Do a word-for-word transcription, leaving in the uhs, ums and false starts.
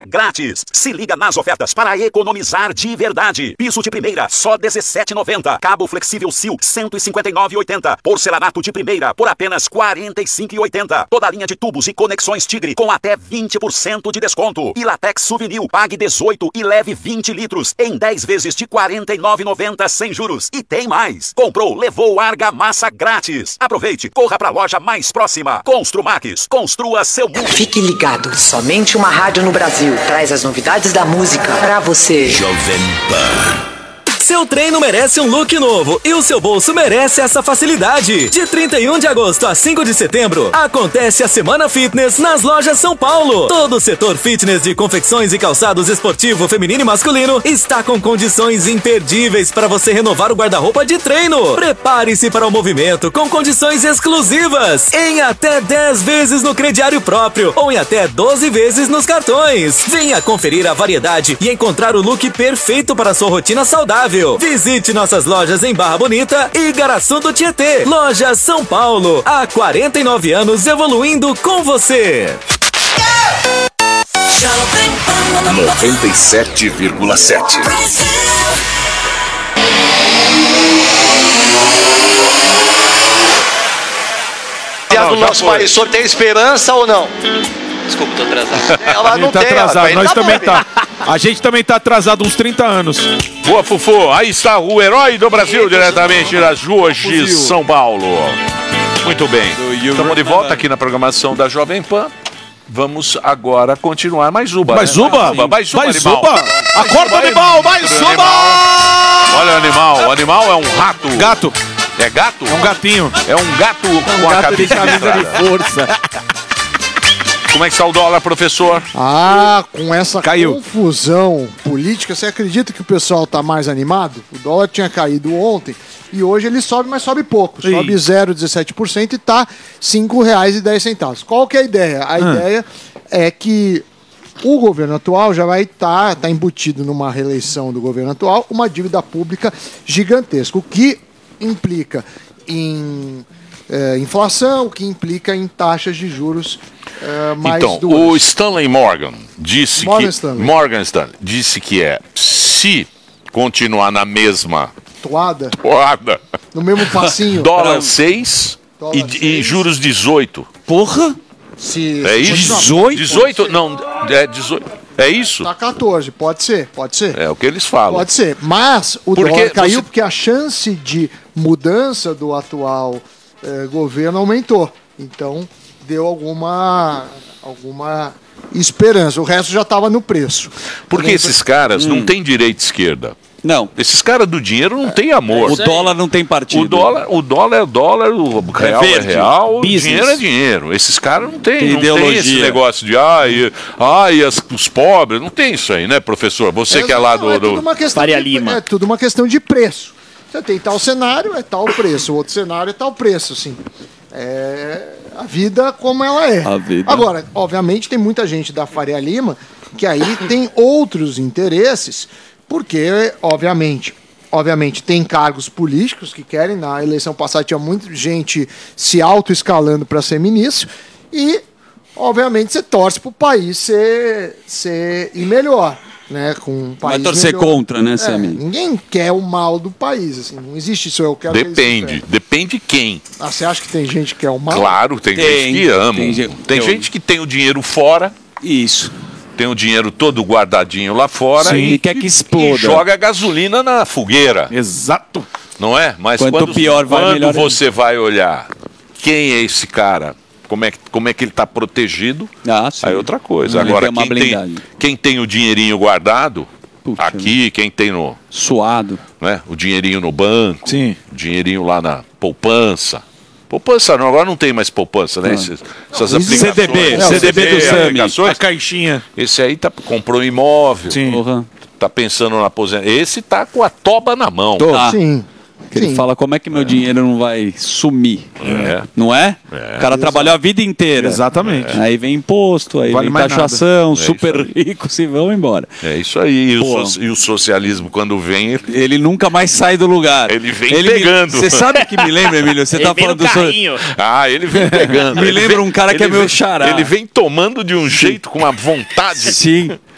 grátis. Se liga nas ofertas para economizar de verdade. Piso de primeira, só dezessete reais e noventa centavos. Cabo flexível Sil, cento e cinquenta e nove reais e oitenta centavos. Porcelanato de primeira, por apenas quarenta e cinco reais e oitenta centavos. Toda a linha de tubos e conexões Tigre, com até vinte por cento de desconto. E Latex Souvenir, pague dezoito e leve vinte litros, em dez vezes de quarenta e nove reais e noventa centavos sem juros. E tem mais. Comprou, levou argamassa grátis. Aproveite, corra para a loja mais próxima. Construmax, construa seu mundo. Fique ligado, somente uma rádio no Brasil traz as novidades da música pra você. Jovem Pan. Seu treino merece um look novo e o seu bolso merece essa facilidade. De trinta e um de agosto a cinco de setembro, acontece a Semana Fitness nas lojas São Paulo. Todo o setor fitness de confecções e calçados esportivo feminino e masculino está com condições imperdíveis para você renovar o guarda-roupa de treino. Prepare-se para o movimento com condições exclusivas, em até dez vezes no crediário próprio ou em até doze vezes nos cartões. Venha conferir a variedade e encontrar o look perfeito para a sua rotina saudável. Visite nossas lojas em Barra Bonita e Garaçu do Tietê. Loja São Paulo, há quarenta e nove anos evoluindo com você. noventa e sete vírgula sete. Tiago Nosso País, o senhor tem esperança ou não? Desculpa, tô atrasado. Ela não tá tem, atrasado, ela nós tá também bom, tá. A gente também tá atrasado uns trinta anos. Boa, Fufu. Aí está o herói do Brasil, diretamente das ruas de São Paulo. Muito bem. Estamos de volta aqui na programação da Jovem Pan. Vamos agora continuar. Mais uma. Mais né? uma? Mais uma, Mais animal. uma? Acorda, animal! Mais uma! Olha o animal. O animal é um rato. Gato. É gato? É um gatinho. É um gato um com a gato de cabeça camisa de força. Como é que está o dólar, professor? Ah, com essa Caiu. confusão política, você acredita que o pessoal tá mais animado? O dólar tinha caído ontem e hoje ele sobe, mas sobe pouco. Sim. Sobe zero vírgula dezessete por cento e tá cinco reais e dez centavos. Qual que é a ideia? A Ah. ideia é que o governo atual já vai estar tá, tá embutido numa reeleição do governo atual, uma dívida pública gigantesca, o que implica em é, inflação, o que implica em taxas de juros é, mais então, duras. o Stanley Morgan disse Morgan que Stanley. Morgan Stanley disse que é se continuar na mesma Toada, toada, no mesmo passinho. dólar seis Dólar e, seis. e juros dezoito. Porra! Se, É se isso? continuar- dezoito? Não, é dezoito. É isso? Tá quatorze, pode ser, pode ser. É o que eles falam. Pode ser, mas o Porque dólar caiu você- porque a chance de mudança do atual eh, governo aumentou. Então, deu alguma, alguma esperança. O resto já estava no preço. Porque esses caras não têm direita e esquerda. Não. Esses caras do dinheiro não têm amor. O dólar não tem partido. O dólar, o dólar é dólar, o real é, verde. real, o Business. dinheiro é dinheiro. Esses caras não têm, Tem não tem ideologia. esse negócio de ai, ai as, os pobres. Não tem isso aí, né, professor? Você que é lá do... É do... tudo uma questão Faria de, Lima. É tudo uma questão de preço. Você tem tal cenário, é tal preço. O outro cenário é tal preço, assim. É a vida como ela é. A vida. Agora, obviamente, tem muita gente da Faria Lima que aí tem outros interesses, porque, obviamente, obviamente tem cargos políticos que querem. Na eleição passada tinha muita gente se autoescalando para ser ministro e, obviamente, você torce para o país ser, ser ir melhor. Né, com um país Vai torcer melhor. contra, né, É, Sammy? ninguém quer o mal do país, assim, não existe isso, eu quero que eles Depende, querem. depende quem. Ah, você acha que tem gente que quer o mal? Claro, tem, Tem, gente que ama. tem Tem, gente- tem- gente que tem o dinheiro fora, Isso. tem o dinheiro todo guardadinho lá fora Sim, e, e quer que exploda. e joga gasolina na fogueira. Exato. Não é? Mas Quanto quando, pior vai, quando melhor você vai olhar quem é esse cara, como é, que- como é que ele está protegido, Ah, sim. aí é outra coisa. Ele Agora, tem uma quem tem, blindagem. quem tem o dinheirinho guardado, Puxa, aqui, quem tem no, Suado. né, o dinheirinho no banco, Sim. o dinheirinho lá na poupança. Poupança não, agora não tem mais poupança, né? Esses, essas aplicações. C D B, Não, C D B do Sami. aplicações. A caixinha. Esse aí tá, comprou imóvel, Sim. Porra. tá pensando na aposentadoria. Esse tá com a toba na mão. Ah, Sim. que ele Sim. fala como é que meu dinheiro não vai sumir. É. Não é? O cara trabalhou a vida inteira. Exatamente. Aí vem imposto, aí Vale vem mais taxação, nada. É super isso aí. ricos e vão embora. É isso aí. E o, Pô. so- e o socialismo, quando vem, ele, Ele nunca mais sai do lugar. ele vem Ele me- pegando. Você sabe que me lembra, Emílio? Você Ele tá vem no falando do... so- carrinho. Ah, ele vem pegando. Me Ele lembra vem- um cara que ele é meu vem- xará. Ele vem tomando de um jeito, com uma vontade. Sim.